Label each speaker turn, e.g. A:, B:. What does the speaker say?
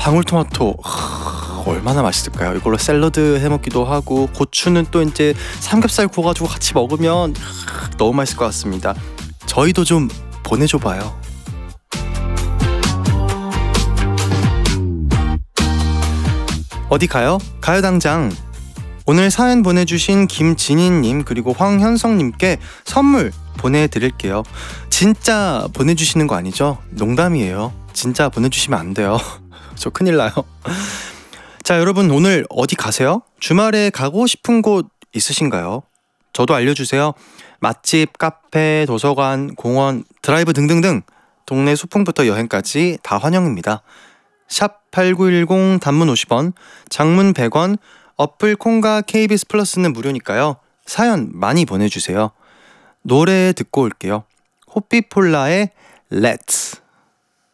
A: 방울토마토 얼마나 맛있을까요? 이걸로 샐러드 해먹기도 하고, 고추는 또 이제 삼겹살 구워가지고 같이 먹으면 너무 맛있을 것 같습니다. 저희도 좀 보내줘봐요. 어디 가요? 가요당장. 오늘 사연 보내주신 김진희님 그리고 황현성님께 선물 보내드릴게요. 진짜 보내주시는 거 아니죠? 농담이에요. 진짜 보내주시면 안 돼요. 저 큰일 나요. 자, 여러분 오늘 어디 가세요? 주말에 가고 싶은 곳 있으신가요? 저도 알려주세요. 맛집, 카페, 도서관, 공원, 드라이브 등등등 동네 소풍부터 여행까지 다 환영입니다. 샵 8910 단문 50원, 장문 100원, 어플 콩과 KBS 플러스는 무료니까요. 사연 많이 보내주세요. 노래 듣고 올게요. 호피폴라의 Let's.